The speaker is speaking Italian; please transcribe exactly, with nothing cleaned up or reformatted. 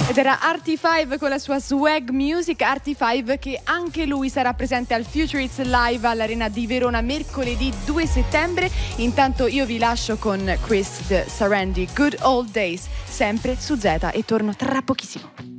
Ed era Artie five con la sua Swag Music. Artie five che anche lui sarà presente al Future It's Live all'Arena di Verona mercoledì due settembre. Intanto io vi lascio con Chris Sarandon, Good Old Days, sempre su Z, e torno tra pochissimo.